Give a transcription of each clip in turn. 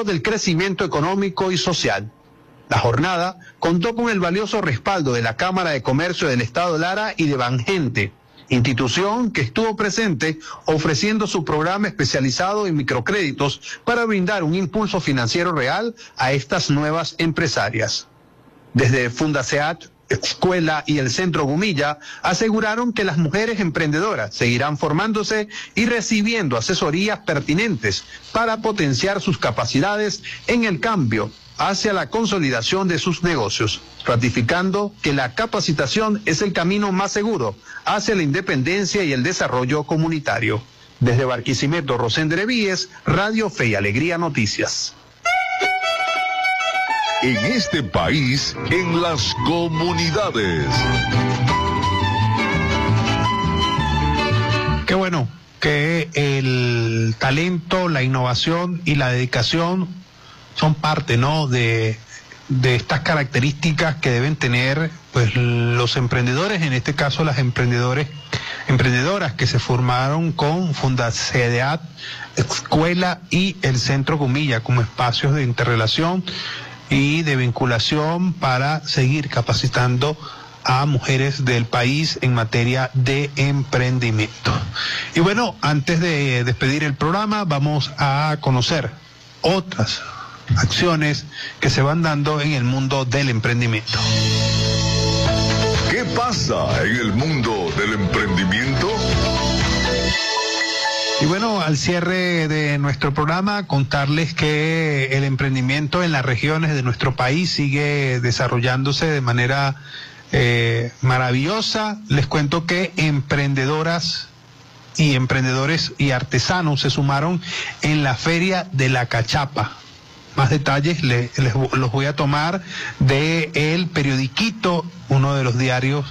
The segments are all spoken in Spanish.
pro del crecimiento económico y social. La jornada contó con el valioso respaldo de la Cámara de Comercio del Estado Lara y de Bangente, institución que estuvo presente ofreciendo su programa especializado en microcréditos para brindar un impulso financiero real a estas nuevas empresarias. Desde Fundaseat, Escuela y el Centro Gumilla aseguraron que las mujeres emprendedoras seguirán formándose y recibiendo asesorías pertinentes para potenciar sus capacidades en el cambio hacia la consolidación de sus negocios, ratificando que la capacitación es el camino más seguro hacia la independencia y el desarrollo comunitario. Desde Barquisimeto, Rosén Víez, Radio Fe y Alegría Noticias. En este país, en las comunidades. Qué bueno que el talento, la innovación y la dedicación son parte, ¿no?, de estas características que deben tener pues los emprendedores, en este caso las emprendedoras que se formaron con Fundaseat, Escuela y el Centro Gumilla como espacios de interrelación y de vinculación para seguir capacitando a mujeres del país en materia de emprendimiento. Y bueno, antes de despedir el programa, vamos a conocer otras acciones que se van dando en el mundo del emprendimiento. ¿Qué pasa en el mundo del emprendimiento? Y bueno, al cierre de nuestro programa, contarles que el emprendimiento en las regiones de nuestro país sigue desarrollándose de manera maravillosa. Les cuento que emprendedoras y emprendedores y artesanos se sumaron en la Feria de la Cachapa. Más detalles los voy a tomar de El Periodiquito, uno de los diarios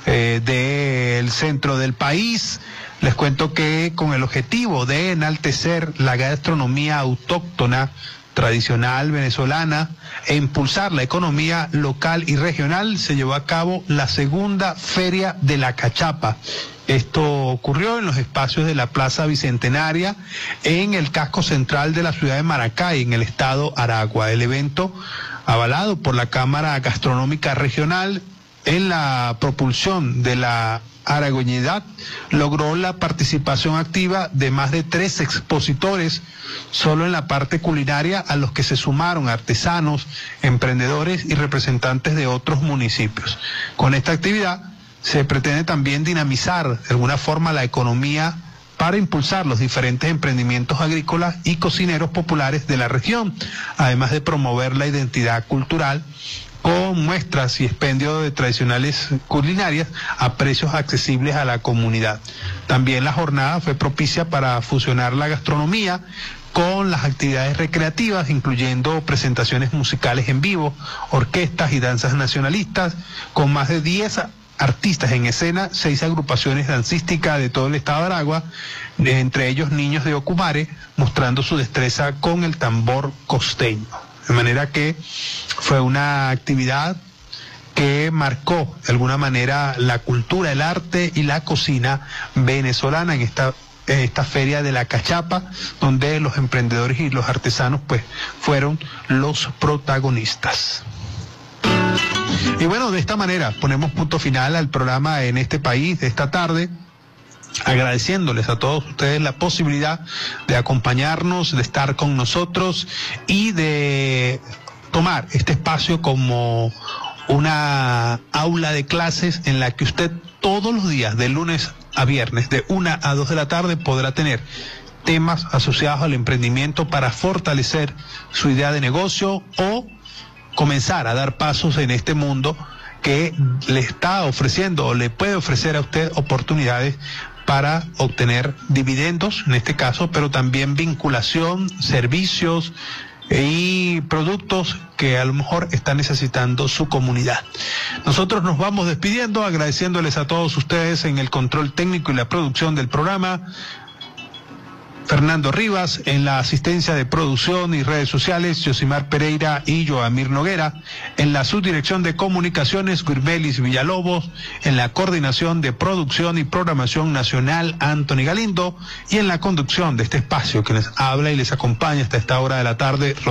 del centro del país. Les cuento que con el objetivo de enaltecer la gastronomía autóctona, tradicional venezolana e impulsar la economía local y regional, se llevó a cabo la segunda Feria de la Cachapa. Esto ocurrió en los espacios de la Plaza Bicentenaria, en el casco central de la ciudad de Maracay, en el estado Aragua. El evento, avalado por la Cámara Gastronómica Regional, en la propulsión de la aragoñidad, logró la participación activa de más de 3 expositores solo en la parte culinaria, a los que se sumaron artesanos, emprendedores y representantes de otros municipios. Con esta actividad se pretende también dinamizar de alguna forma la economía para impulsar los diferentes emprendimientos agrícolas y cocineros populares de la región, además de promover la identidad cultural con muestras y expendio de tradicionales culinarias a precios accesibles a la comunidad. También la jornada fue propicia para fusionar la gastronomía con las actividades recreativas, incluyendo presentaciones musicales en vivo, orquestas y danzas nacionalistas, con más de 10 artistas en escena, 6 agrupaciones dancísticas de todo el estado de Aragua, entre ellos niños de Ocumare, mostrando su destreza con el tambor costeño. De manera que fue una actividad que marcó de alguna manera la cultura, el arte y la cocina venezolana en esta Feria de la Cachapa, donde los emprendedores y los artesanos pues fueron los protagonistas. Y bueno, de esta manera ponemos punto final al programa En este País de esta tarde, agradeciéndoles a todos ustedes la posibilidad de acompañarnos, de estar con nosotros y de tomar este espacio como una aula de clases en la que usted todos los días, de lunes a viernes, de 1 a 2 de la tarde, podrá tener temas asociados al emprendimiento para fortalecer su idea de negocio o comenzar a dar pasos en este mundo que le está ofreciendo o le puede ofrecer a usted oportunidades para obtener dividendos, en este caso, pero también vinculación, servicios y productos que a lo mejor está necesitando su comunidad. Nosotros nos vamos despidiendo, agradeciéndoles a todos ustedes en el control técnico y la producción del programa. Fernando Rivas, en la asistencia de producción y redes sociales, Yosimar Pereira y Joamir Noguera, en la subdirección de comunicaciones, Guirmelis Villalobos, en la coordinación de producción y programación nacional, Anthony Galindo, y en la conducción de este espacio que les habla y les acompaña hasta esta hora de la tarde,